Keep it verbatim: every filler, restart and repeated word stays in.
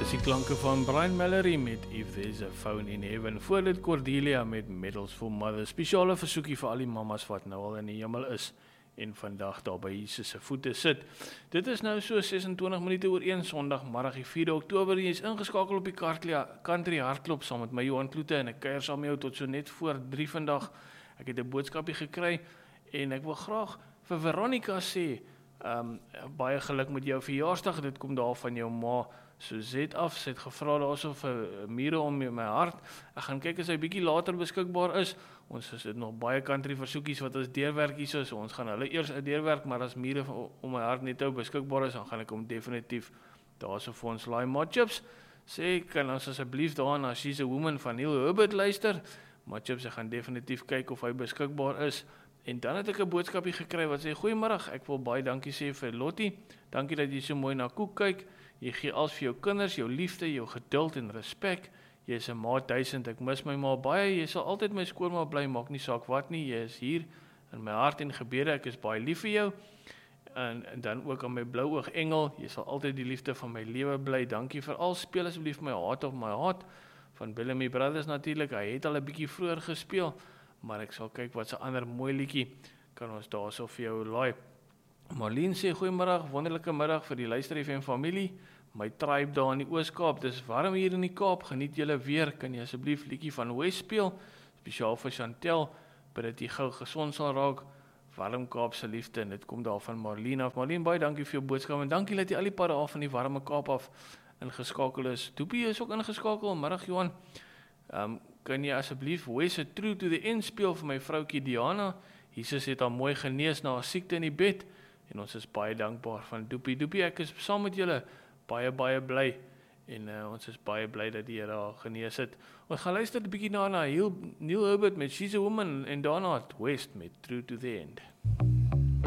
Dis die klanke van Brian Mallory met If There's a Phone in Heaven. Voor dit Cordelia met Medals for Mother. Spesiale versoekie vir al die mamas wat nou al in die hemel is en vandag daar by Jesus se voete sit. Dit is nou so ses en twintig minute oor een Sondagmiddag, die vierde Oktober. Jy is ingeskakel op die Country Hardloop saam met my Johan Kloete en ek kuier saam met jou tot so net voor drie vandag. Ek het 'n boodskapie gekry en ek wil graag vir Veronica sê, um, baie geluk met jou verjaarsdag. Dit kom daar van jou ma Suzette af. Sy het gevra daarso vir mure om my hart. Ek gaan kyk as hy bietjie later beskikbaar is. Ons is dit nog baie country versoekies wat ons deurwerk hier so, so ons gaan hulle eers deurwerk, maar as mure om my hart net nou beskikbaar is, dan gaan ek hom definitief daarso vir ons laai matchups. Sê, kan ons asseblief daar na She's a Woman van Neil Herbert luister. Matchups, ek gaan definitief kyk of hy beskikbaar is. En dan het ek 'n boodskapie gekry wat sê, goeiemiddag, ek wil baie dankie sê vir Lottie. Dankie dat jy so mooi na Koek kyk. Jy gee alles vir jou kinders, jou liefde, jou geduld en respek. Jy is 'n ma duisend, ek mis my ma baie. Jy sal altyd my skoonma bly, maak nie saak wat nie. Jy is hier in my hart en gebede. Ek is baie lief vir jou. En, en dan ook aan my blou oog engel. Jy sal altyd die liefde van my lewe bly. Dankie vir al. Speel asseblief my Heart of My Heart van Bellamy Brothers natuurlik. Hy het al 'n bietjie vroeër gespeel, maar ek sal kyk wat 'n ander mooi liedjie kan ons daarso vir jou laai. Marlene sê, goeiemiddag, wonderlike middag vir die Luister F M familie. My tribe daar in die Oos-Kaap, dis warm hier in die Kaap, geniet julle weer. Kan jy asseblief liedjie van West speel, spesiaal vir Chantel, bid dat jy gou gesond sal raak. Warm Kaapse liefde, en dit kom daar van Marlene af. Marlene, baie dankie vir jou boodskap, en dankie dat jy al die pad af van die warme Kaap af ingeskakel is. Doopie is ook ingeskakel, middag Johan. Um, kan jy asseblief West a True to the End speel vir my vroukie Diana? Jesus het haar mooi genees na haar siekte in die bed, en ons is baie dankbaar van Doopie. Doopie, ek is saam met julle baie, baie bly, en uh, ons is baie bly dat die Here haar genees het. Ons gaan luister 'n bietjie na na Neil Herbert met She's a Woman, en daarna West met True to the End.